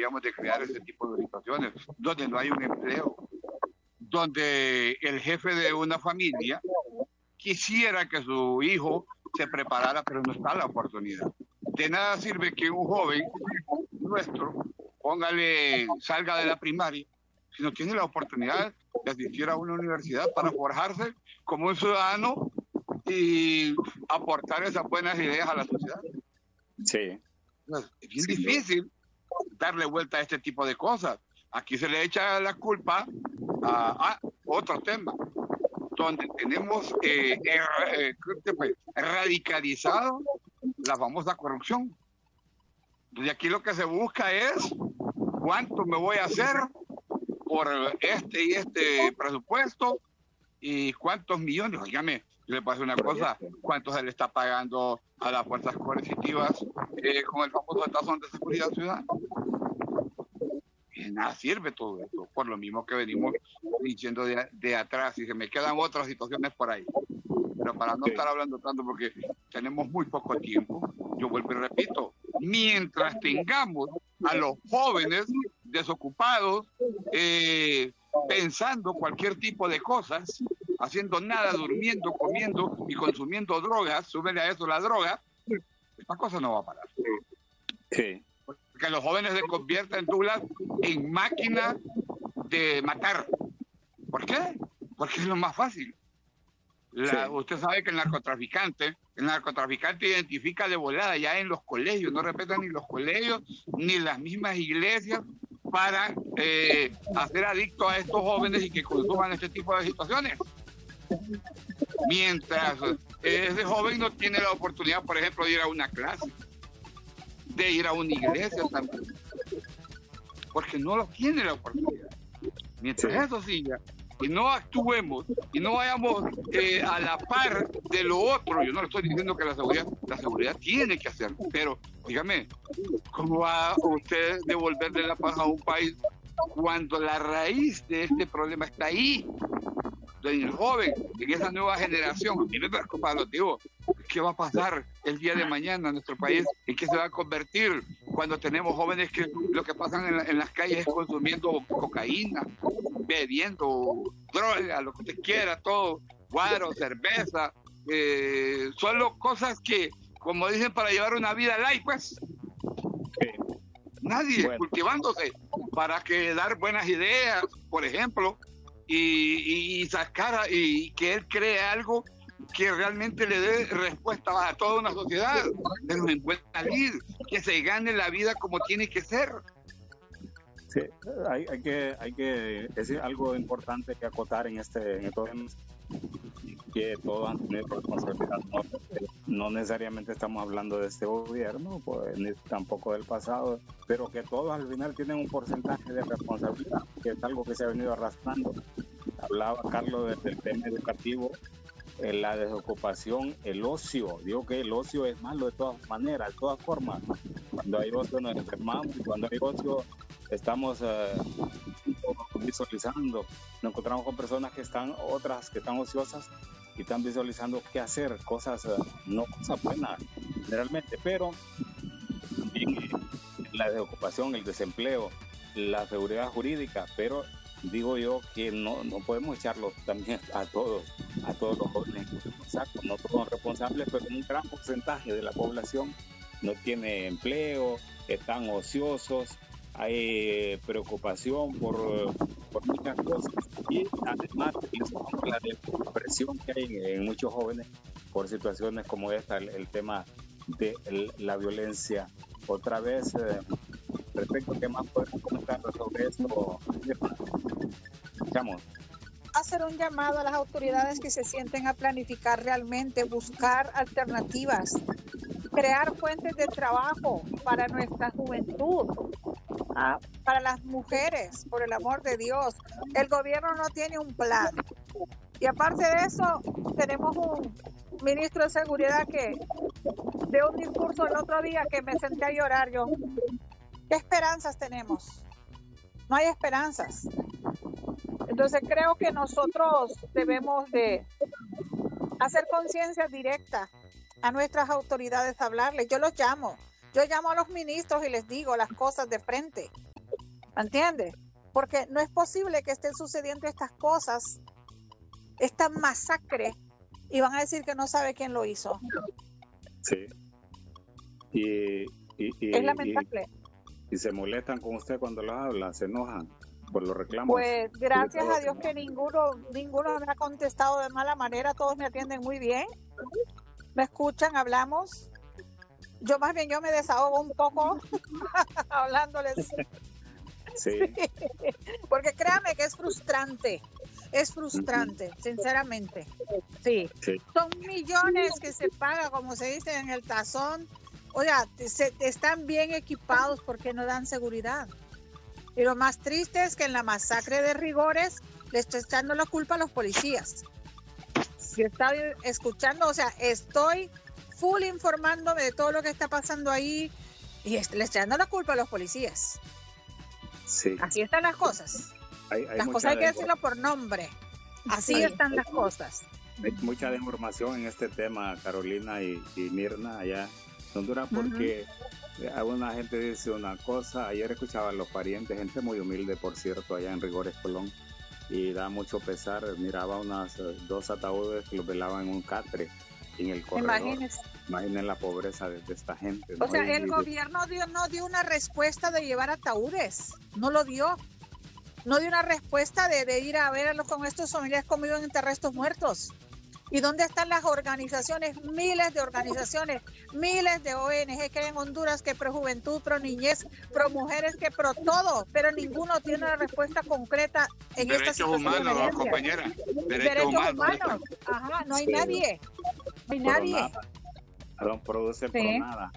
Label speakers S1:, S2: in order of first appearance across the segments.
S1: deberíamos de crear ese tipo de situaciones, donde no hay un empleo, donde el jefe de una familia quisiera que su hijo se preparara, pero no está la oportunidad. De nada sirve que un joven nuestro, salga de la primaria, si no tiene la oportunidad de asistir a una universidad para forjarse como un ciudadano y aportar esas buenas ideas a la sociedad.
S2: Sí.
S1: Es bien difícil darle vuelta a este tipo de cosas. Aquí se le echa la culpa a otro tema, donde tenemos radicalizado la famosa corrupción. Y aquí lo que se busca es cuánto me voy a hacer por este y este presupuesto y cuántos millones. Óigame, le pasa una cosa, cuánto se le está pagando a las fuerzas coercitivas con el famoso tazón de seguridad ciudadana. Y nada sirve todo esto, por lo mismo que venimos diciendo de atrás, y se me quedan otras situaciones por ahí. Pero para no estar hablando tanto, porque tenemos muy poco tiempo, yo vuelvo y repito, mientras tengamos a los jóvenes desocupados, pensando cualquier tipo de cosas, haciendo nada, durmiendo, comiendo y consumiendo drogas, súbele a eso la droga, esta cosa no va a parar.
S2: Sí.
S1: Porque los jóvenes se convierten, Douglas, en máquinas de matar. ¿Por qué? Porque es lo más fácil. Usted sabe que el narcotraficante identifica de volada ya en los colegios, no respetan ni los colegios ni las mismas iglesias para hacer adictos a estos jóvenes y que consuman este tipo de situaciones. Mientras ese joven no tiene la oportunidad, por ejemplo, de ir a una clase, de ir a una iglesia también, porque no lo tiene la oportunidad. Mientras eso siga y no actuemos y no vayamos a la par de lo otro, yo no le estoy diciendo que la seguridad tiene que hacer, pero dígame, ¿cómo va usted devolverle la paz a un país cuando la raíz de este problema está ahí, en el joven, en esa nueva generación? Y no me preocupa, lo digo, ¿qué va a pasar el día de mañana en nuestro país? ¿En qué se va a convertir cuando tenemos jóvenes que lo que pasan en las calles es consumiendo cocaína, bebiendo droga, lo que usted quiera, todo, guaro, cerveza, solo cosas que, como dicen, para llevar una vida light, pues? Nadie cultivándose para dar buenas ideas, por ejemplo, y sacar y que él cree algo que realmente le dé respuesta a toda una sociedad, pero en buen salir, que se gane la vida como tiene que ser.
S2: Sí, hay que decir algo importante que acotar en todo, que todos han tenido responsabilidad. No necesariamente estamos hablando de este gobierno, pues, ni tampoco del pasado, pero que todos al final tienen un porcentaje de responsabilidad, que es algo que se ha venido arrastrando. Hablaba Carlos del tema educativo, la desocupación, el ocio. Digo que el ocio es malo de todas maneras, de todas formas. Cuando hay ocio nos enfermamos, y cuando hay ocio estamos visualizando, nos encontramos con personas otras que están ociosas y están visualizando qué hacer, cosas, no cosas buenas generalmente, pero también la desocupación, el desempleo, la seguridad jurídica, pero digo yo que no podemos echarlo también a todos los jóvenes. Exacto, no todos son responsables, pero un gran porcentaje de la población no tiene empleo, están ociosos, hay preocupación por muchas cosas, y además la depresión que hay en muchos jóvenes por situaciones como esta, el tema de la violencia. Otra vez, respecto a qué más podemos comentar sobre esto, escuchamos.
S3: Hacer un llamado a las autoridades que se sienten a planificar realmente, buscar alternativas, crear fuentes de trabajo para nuestra juventud, para las mujeres, por el amor de Dios. El gobierno no tiene un plan. Y aparte de eso, tenemos un ministro de Seguridad que dio un discurso el otro día que me senté a llorar yo. ¿Qué esperanzas tenemos? No hay esperanzas. Entonces creo que nosotros debemos de hacer conciencia directa a nuestras autoridades, hablarles. Yo llamo a los ministros y les digo las cosas de frente. ¿entiendes? Porque no es posible que estén sucediendo estas cosas, esta masacre, y van a decir que no sabe quién lo hizo.
S2: Sí.
S3: Es lamentable.
S2: Y se molestan con usted cuando los habla, se enojan por los reclamos.
S3: Pues gracias a Dios que ninguno me ha contestado de mala manera, todos me atienden muy bien, me escuchan, hablamos. Yo más bien me desahogo un poco hablándoles.
S2: Sí.
S3: Porque créame que es frustrante, sinceramente. Sí. Son millones que se paga, como se dice en el tazón. O sea, están bien equipados porque no dan seguridad. Y lo más triste es que en la masacre de Rigores le estoy echando la culpa a los policías. Yo estaba escuchando, o sea, estoy full informándome de todo lo que está pasando ahí y le estoy echando la culpa a los policías.
S2: Sí.
S3: Así están las cosas. Las cosas hay que decirlo por nombre. Así están las cosas.
S2: Hay mucha desinformación en este tema, Carolina y Mirna, allá en Honduras, porque alguna gente dice una cosa. Ayer escuchaba a los parientes, gente muy humilde, por cierto, allá en Rigores, Colón, y da mucho pesar. Miraba unas 2 ataúdes que los velaban en un catre en el corredor. Imaginen la pobreza de esta gente, ¿no?
S3: O sea, el gobierno no dio una respuesta de llevar ataúdes, no lo dio. No dio una respuesta de ir a ver con estos familiares cómo iban a enterrar estos muertos. ¿Y dónde están las organizaciones? Miles de organizaciones, miles de ONG que hay en Honduras, que pro juventud, pro niñez, pro mujeres, que pro todo, pero ninguno tiene una respuesta concreta en esta situación.
S1: Derechos humanos, compañera. Derechos humanos.
S3: Ajá, no hay nadie. No hay nadie.
S2: No produce por nada.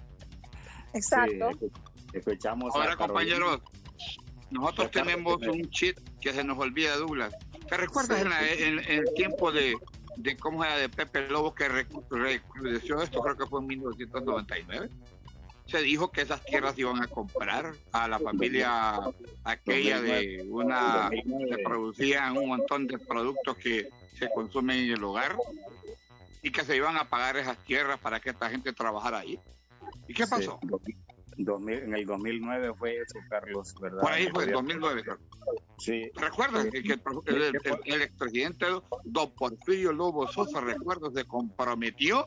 S3: Exacto.
S2: Sí, escuchamos.
S1: Ahora, compañeros, nosotros tenemos un cheat que se nos olvida, Douglas. ¿Te recuerdas en el tiempo de cómo era de Pepe Lobo que recrudeció esto? Creo que fue en 1999. Se dijo que esas tierras iban a comprar a la familia aquella de una que producían un montón de productos que se consumen en el hogar y que se iban a pagar esas tierras para que esta gente trabajara ahí. ¿Y qué pasó?
S2: En el 2009 fue eso, Carlos, ¿verdad?
S1: Por ahí fue en 2009, Carlos.
S2: Sí.
S1: ¿Recuerdas que el expresidente don Porfirio Lobo Sosa, se comprometió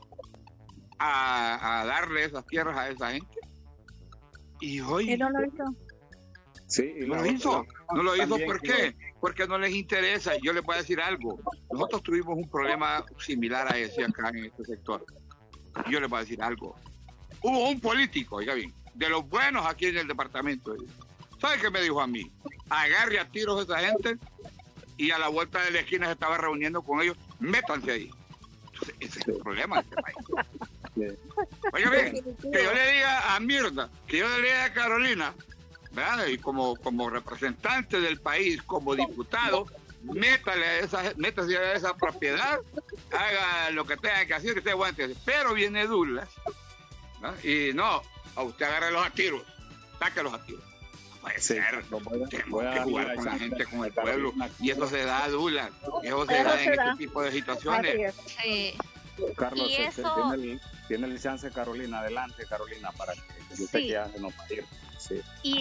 S1: a darle esas tierras a esa gente? Y hoy...
S3: ¿Y no lo hizo?
S2: Sí,
S1: no lo hizo. No lo hizo, ¿por qué? Porque no les interesa. Yo les voy a decir algo. Nosotros tuvimos un problema similar a ese acá en este sector. Yo les voy a decir algo. Hubo un político, oiga bien, de los buenos aquí en el departamento. ¿Sabe qué me dijo a mí? Agarre a tiros a esa gente y a la vuelta de la esquina se estaba reuniendo con ellos. Métanse ahí. Entonces, ese es el problema de este país. Oiga bien, que yo le diga a Mirna, que yo le diga a Carolina, ¿verdad? Y como representante del país, como diputado, métase a esa propiedad, haga lo que tenga que hacer, que usted aguante. Pero viene Douglas, ¿no? Y no, a usted agárrelos a tiros, sáquelos a tiros. Puede ser, tenemos que jugar con la gente, con el pueblo, y eso se da, Douglas, eso se da en este tipo de situaciones.
S4: Sí.
S2: Carlos,
S4: y eso...
S2: tiene el chance, Carolina, adelante, Carolina, para que usted quede no ir. Sí.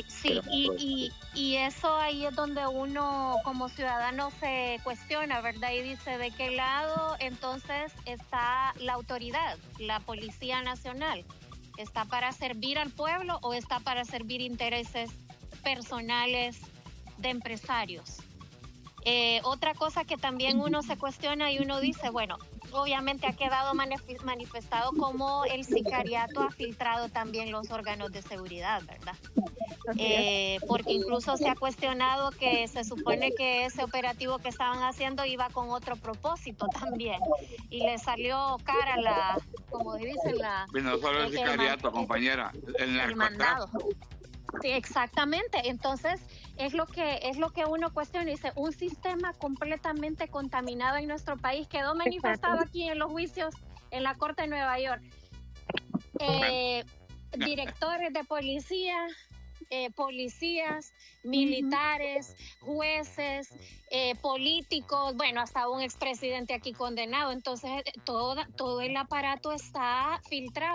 S4: Y eso ahí es donde uno como ciudadano se cuestiona, ¿verdad? Y dice, ¿de qué lado entonces está la autoridad, la Policía Nacional? ¿Está para servir al pueblo o está para servir intereses personales de empresarios? Otra cosa que también uno se cuestiona y uno dice, bueno, obviamente ha quedado manifestado como el sicariato ha filtrado también los órganos de seguridad, ¿verdad? Porque incluso se ha cuestionado que se supone que ese operativo que estaban haciendo iba con otro propósito también, y le salió cara como dicen,
S1: no solo el sicariato, compañera, el
S4: mandado. Sí, exactamente. Entonces es lo que uno cuestiona y dice, un sistema completamente contaminado en nuestro país quedó manifestado aquí en los juicios en la Corte de Nueva York. Directores de policía, policías, militares, jueces, políticos, bueno, hasta un expresidente aquí condenado. Entonces, todo el aparato está filtrado.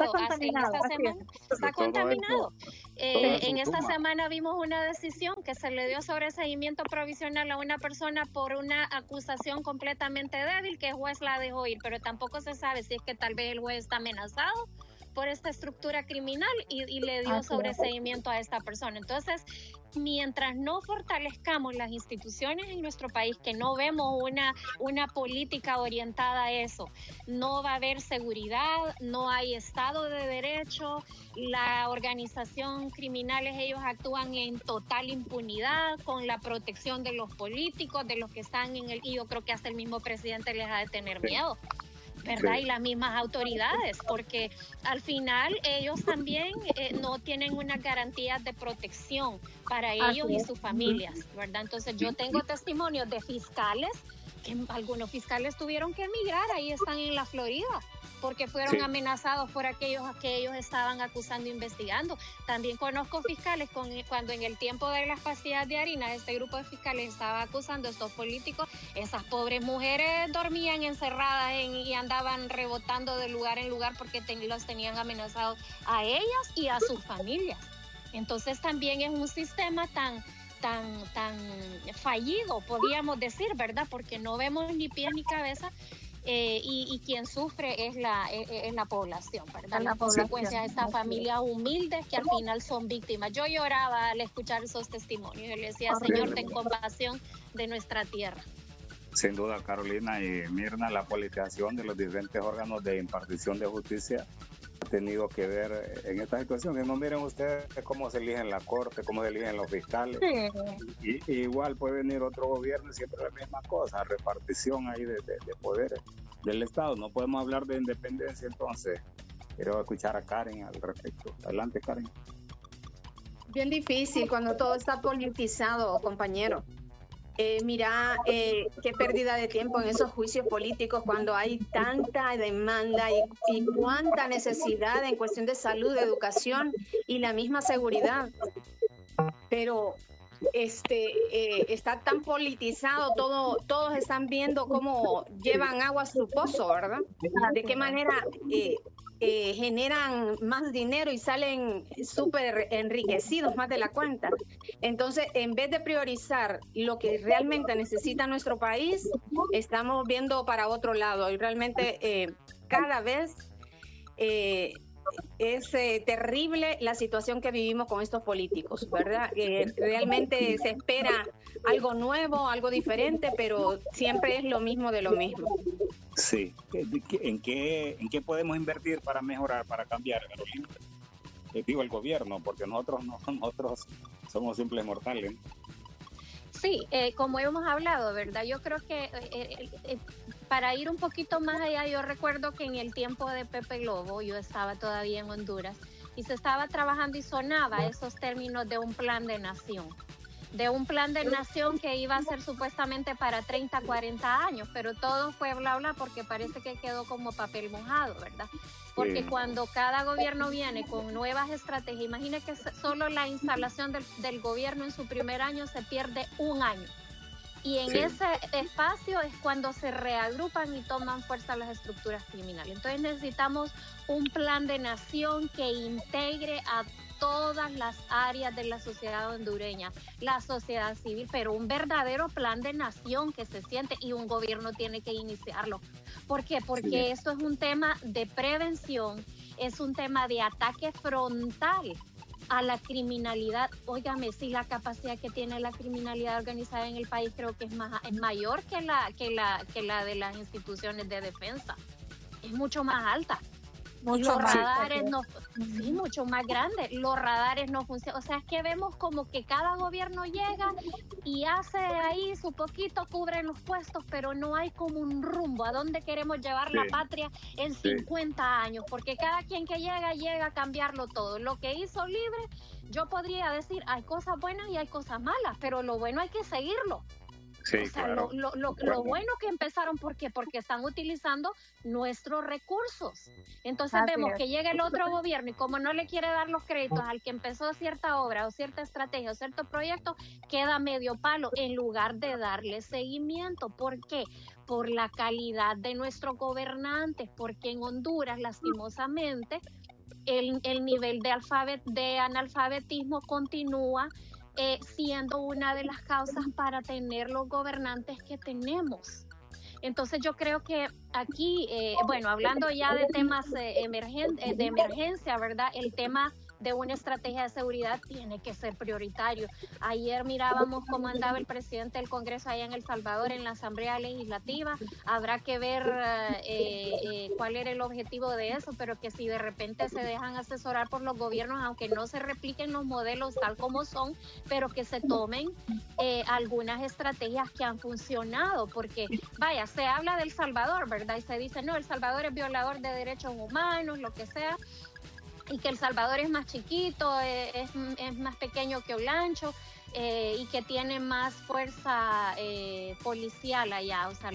S4: Está contaminado. En esta semana vimos una decisión que se le dio sobreseimiento provisional a una persona por una acusación completamente débil, que el juez la dejó ir, pero tampoco se sabe si es que tal vez el juez está amenazado por esta estructura criminal y le dio sobreseimiento a esta persona. Entonces, mientras no fortalezcamos las instituciones en nuestro país, que no vemos una política orientada a eso, no va a haber seguridad, no hay Estado de Derecho, la organización criminales, ellos actúan en total impunidad, con la protección de los políticos, de los que están y yo creo que hasta el mismo presidente les ha de tener miedo, ¿verdad? Sí. Y las mismas autoridades, porque al final ellos también no tienen unas garantías de protección para ellos y sus familias, ¿verdad? Entonces yo tengo testimonios de fiscales, que algunos fiscales tuvieron que emigrar, ahí están en la Florida, porque fueron amenazados por aquellos a que ellos estaban acusando e investigando. También conozco fiscales cuando en el tiempo de las pastillas de harina, este grupo de fiscales estaba acusando a estos políticos, esas pobres mujeres dormían encerradas y andaban rebotando de lugar en lugar porque los tenían amenazados a ellas y a sus familias. Entonces también es un sistema tan fallido, podríamos decir, ¿verdad? Porque no vemos ni pies ni cabeza. Y quien sufre es la población, ¿verdad? La consecuencia de estas familias humildes que al final son víctimas. Yo lloraba al escuchar esos testimonios. Yo le decía, Señor, ten compasión de nuestra tierra.
S2: Sin duda, Carolina y Mirna, la politización de los diferentes órganos de impartición de justicia ha tenido que ver en esta situación. Que no miren ustedes cómo se eligen la corte, cómo se eligen los fiscales. Sí. Y igual puede venir otro gobierno y siempre la misma cosa, repartición ahí de poderes del Estado. No podemos hablar de independencia, entonces. Quiero escuchar a Karen al respecto. Adelante, Karen.
S5: Bien difícil cuando todo está politizado, compañero. Mira, qué pérdida de tiempo en esos juicios políticos cuando hay tanta demanda y cuánta necesidad en cuestión de salud, de educación y la misma seguridad. Pero está tan politizado, todos están viendo cómo llevan agua a su pozo, ¿verdad? De qué manera generan más dinero y salen súper enriquecidos más de la cuenta. Entonces, en vez de priorizar lo que realmente necesita nuestro país, estamos viendo para otro lado y realmente cada vez es terrible la situación que vivimos con estos políticos, ¿verdad? Realmente se espera algo nuevo, algo diferente, pero siempre es lo mismo de lo mismo.
S2: Sí. ¿En qué podemos invertir para mejorar, para cambiar, Carolina? Digo el gobierno, porque nosotros somos simples mortales.
S4: Sí, como hemos hablado, ¿verdad? Yo creo que para ir un poquito más allá, yo recuerdo que en el tiempo de Pepe Lobo, yo estaba todavía en Honduras, y se estaba trabajando y sonaba esos términos de un plan de nación. De un plan de nación que iba a ser supuestamente para 30, 40 años, pero todo fue bla, bla, porque parece que quedó como papel mojado, ¿verdad? Porque cuando cada gobierno viene con nuevas estrategias, imagine que solo la instalación del gobierno en su primer año se pierde un año. Y en ese espacio es cuando se reagrupan y toman fuerza las estructuras criminales. Entonces necesitamos un plan de nación que integre a todas las áreas de la sociedad hondureña, la sociedad civil, pero un verdadero plan de nación que se siente, y un gobierno tiene que iniciarlo. ¿Por qué? Porque esto es un tema de prevención, es un tema de ataque frontal a la criminalidad. Óigame, si la capacidad que tiene la criminalidad organizada en el país creo que es mayor que la de las instituciones de defensa, es mucho más alta. Los radares mucho más grandes, los radares no funcionan, o sea, es que vemos como que cada gobierno llega y hace ahí su poquito, cubre los puestos, pero no hay como un rumbo a dónde queremos llevar la patria en 50 años, porque cada quien que llega a cambiarlo todo. Lo que hizo Libre, yo podría decir, hay cosas buenas y hay cosas malas, pero lo bueno hay que seguirlo.
S2: Sí,
S4: o sea,
S2: claro.
S4: lo bueno que empezaron, ¿por qué? Porque están utilizando nuestros recursos. Entonces
S3: Así
S4: vemos
S3: es.
S4: que llega el otro gobierno y como no le quiere dar los créditos al que empezó cierta obra o cierta estrategia o cierto proyecto, queda medio palo en lugar de darle seguimiento. ¿Por qué? Por la calidad de nuestros gobernantes, porque en Honduras, lastimosamente, el nivel de analfabetismo continúa siendo una de las causas para tener los gobernantes que tenemos. Entonces yo creo que aquí, bueno, hablando ya de temas de emergencia, ¿verdad? El tema de una estrategia de seguridad tiene que ser prioritario. Ayer mirábamos cómo andaba el presidente del Congreso allá en El Salvador en la Asamblea Legislativa. Habrá que ver cuál era el objetivo de eso, pero que si de repente se dejan asesorar por los gobiernos, aunque no se repliquen los modelos tal como son, pero que se tomen algunas estrategias que han funcionado, porque vaya, se habla del Salvador, ¿verdad? Y se dice, no, El Salvador es violador de derechos humanos, lo que sea, y que El Salvador es más chiquito, es más pequeño que Olancho, y que tiene más fuerza policial allá, o sea,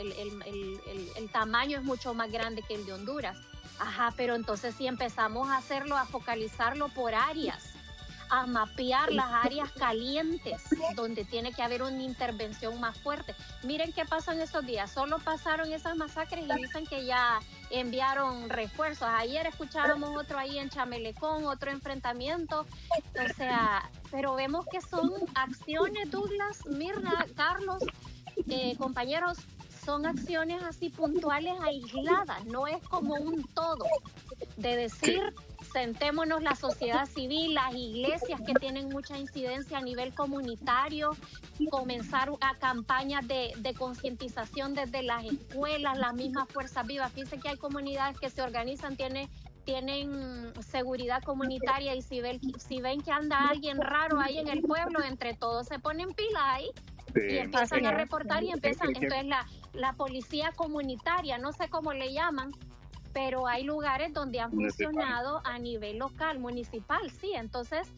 S4: el tamaño es mucho más grande que el de Honduras. Ajá, pero entonces si empezamos a hacerlo, a focalizarlo por áreas, a mapear las áreas calientes donde tiene que haber una intervención más fuerte. Miren qué pasó en esos días, solo pasaron esas masacres y dicen que ya enviaron refuerzos. Ayer escuchábamos otro ahí en Chamelecón, otro enfrentamiento, o sea, pero vemos que son acciones, Douglas, Mirna, Carlos, compañeros, son acciones así puntuales, aisladas, no es como un todo de decir sentémonos la sociedad civil, las iglesias que tienen mucha incidencia a nivel comunitario, comenzar a campañas de concientización desde las escuelas, las mismas fuerzas vivas. Fíjense que hay comunidades que se organizan, tienen seguridad comunitaria y si ven que anda alguien raro ahí en el pueblo, entre todos se ponen pila ahí y empiezan a reportar y empiezan, entonces la policía comunitaria, no sé cómo le llaman, pero hay lugares donde han funcionado a nivel local, municipal, sí. Entonces,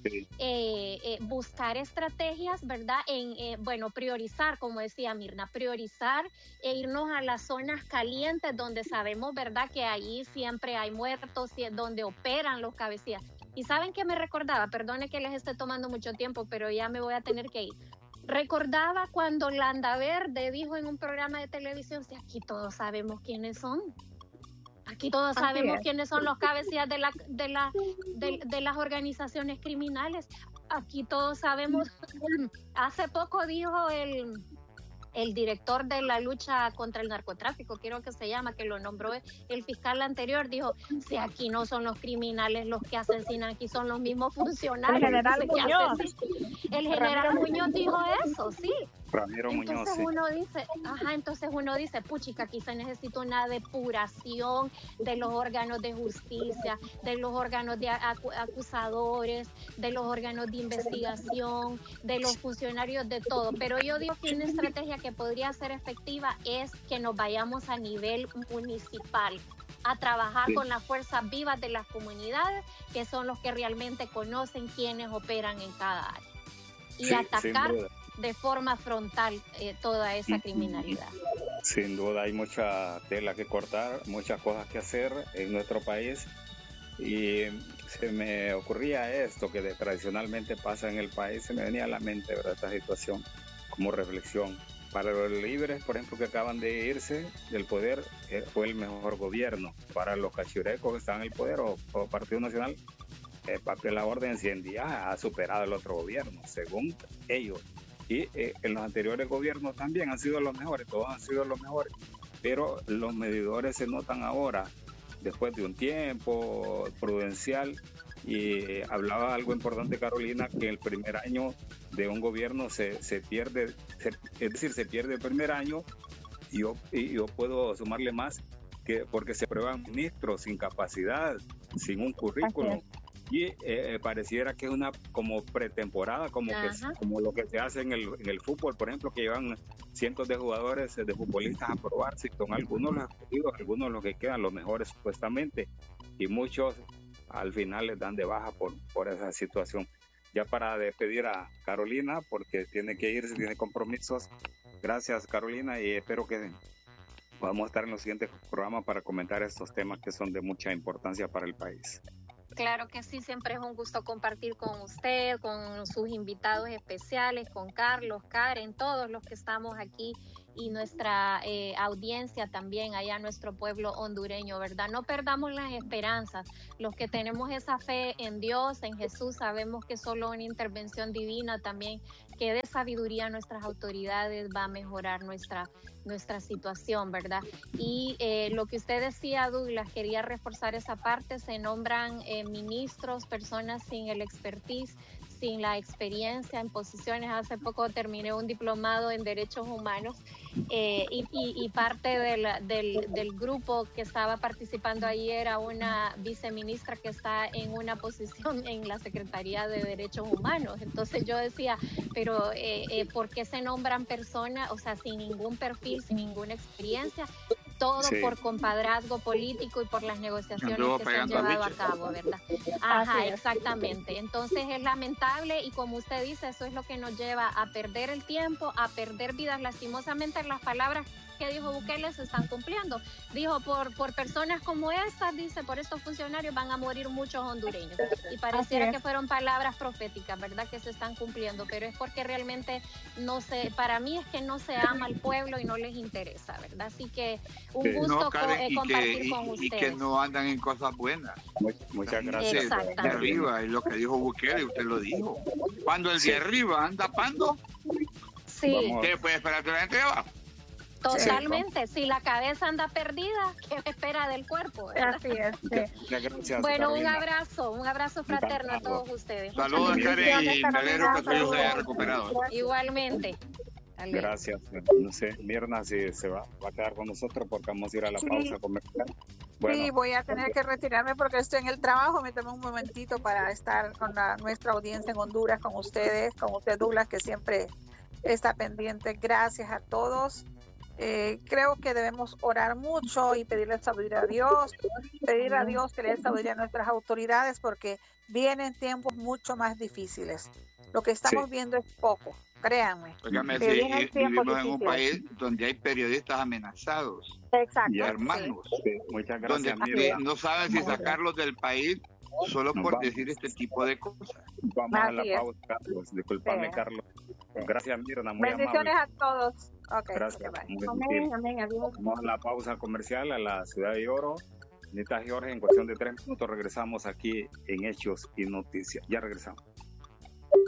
S4: buscar estrategias, ¿verdad? Bueno, priorizar, como decía Mirna, priorizar e irnos a las zonas calientes donde sabemos, ¿verdad? Que ahí siempre hay muertos, donde operan los cabecillas. Y ¿saben qué me recordaba? Perdone que les esté tomando mucho tiempo, pero ya me voy a tener que ir. Recordaba cuando Landaverde dijo en un programa de televisión, si aquí todos sabemos quiénes son. Aquí todos sabemos quiénes son los cabecillas de las organizaciones criminales. Aquí todos sabemos. Hace poco dijo el director de la lucha contra el narcotráfico, creo que se llama, que lo nombró el fiscal anterior, dijo, si aquí no son los criminales los que asesinan, aquí son los mismos funcionarios.
S3: El general Muñoz.
S4: El general Muñoz dijo eso, sí.
S2: Ramiro Muñoz, sí.
S4: Entonces uno dice, puchica, aquí se necesita una depuración de los órganos de justicia, de los órganos de acusadores, de los órganos de investigación, de los funcionarios, de todo. Pero yo digo que una estrategia que podría ser efectiva es que nos vayamos a nivel municipal a trabajar con las fuerzas vivas de las comunidades, que son los que realmente conocen quiénes operan en cada área. Y atacar de forma frontal toda esa criminalidad.
S2: Sin duda hay mucha tela que cortar, muchas cosas que hacer en nuestro país y se me ocurría esto que tradicionalmente pasa en el país, se me venía a la mente, ¿verdad? Esta situación como reflexión. Para los libres, por ejemplo, que acaban de irse del poder, fue el mejor gobierno. Para los cachurecos que están en el poder o Partido Nacional, la orden 100 días ha superado el otro gobierno, según ellos. Y en los anteriores gobiernos también han sido los mejores, todos han sido los mejores, pero los medidores se notan ahora, después de un tiempo prudencial, y hablaba algo importante Carolina, que el primer año de un gobierno se pierde, es decir, se pierde el primer año, y yo puedo sumarle más, que porque se prueban ministros sin capacidad, sin un currículum. Y pareciera que es una como pretemporada, como lo que se hace en el fútbol, por ejemplo, que llevan cientos de jugadores, de futbolistas a probarse, con algunos los escogidos, algunos los que quedan, los mejores supuestamente, y muchos al final les dan de baja por esa situación. Ya para despedir a Carolina, porque tiene que irse, tiene compromisos, Gracias, Carolina, y espero que podamos estar en los siguientes programas para comentar estos temas que son de mucha importancia para el país.
S4: Claro que sí, siempre es un gusto compartir con usted, con sus invitados especiales, con Carlos, Karen, todos los que estamos aquí y nuestra audiencia también allá, nuestro pueblo hondureño, ¿verdad? No perdamos las esperanzas. Los que tenemos esa fe en Dios, en Jesús, sabemos que solo una intervención divina también que dé sabiduría a nuestras autoridades va a mejorar nuestra situación, ¿verdad? Y lo que usted decía, Douglas, quería reforzar esa parte, se nombran ministros, personas sin el expertise, sin la experiencia en posiciones. Hace poco terminé un diplomado en Derechos Humanos y parte del grupo que estaba participando ahí era una viceministra que está en una posición en la Secretaría de Derechos Humanos. Entonces yo decía, pero ¿por qué se nombran personas, o sea, sin ningún perfil, sin ninguna experiencia? Todo por compadrazgo político y por las negociaciones que se han llevado a cabo, ¿verdad? Ajá, exactamente. Entonces es lamentable y como usted dice, eso es lo que nos lleva a perder el tiempo, a perder vidas. Lastimosamente las palabras que dijo Bukele se están cumpliendo. Dijo, por personas como estas, dice, por estos funcionarios van a morir muchos hondureños. Y pareciera que fueron palabras proféticas, ¿verdad? Que se están cumpliendo, pero es porque realmente no se, para mí es que no se ama al pueblo y no les interesa, ¿verdad? Así que un gusto compartir con ustedes.
S1: Y que no andan en cosas buenas.
S2: Muchas gracias.
S1: De arriba, es lo que dijo Bukele, usted lo dijo. Cuando el de arriba anda pando, ¿qué puede esperar que la gente de abajo?
S4: Totalmente, si la cabeza anda perdida, ¿qué me espera del cuerpo?
S3: Así es.
S2: Gracias,
S4: bueno,
S2: Carolina.
S4: un abrazo fraterno a todos ustedes.
S1: Saludos, Karen, y me alegro que todos se hayan recuperado.
S4: Igualmente.
S2: Gracias. No sé, Mirna, si se va a quedar con nosotros porque vamos a ir a la pausa comercial. Bueno.
S3: Sí, voy a tener que retirarme porque estoy en el trabajo. Me tomé un momentito para estar con nuestra audiencia en Honduras, con ustedes, con usted, Douglas, que siempre está pendiente. Gracias a todos. Creo que debemos orar mucho y pedirle sabiduría a Dios, pedir a Dios que le dé sabiduría a nuestras autoridades porque vienen tiempos mucho más difíciles. Lo que estamos viendo es poco, créanme.
S1: Óigame, vivimos en un país donde hay periodistas amenazados.
S3: Exacto.
S1: Y hermanos.
S2: Sí. Muchas gracias.
S1: Donde no saben si sacarlos del país solo por decir este tipo de cosas.
S2: Vamos a la pausa, Carlos. Disculpame, Carlos. Gracias, Mirna. Muy
S3: bendiciones
S2: amable.
S3: a todos. Okay,
S2: gracias.
S5: Amén, adiós.
S2: Vamos a la pausa comercial a la Ciudad de Oro. Nita Jorge, en cuestión de 3 minutos regresamos aquí en Hechos y Noticias. Ya regresamos.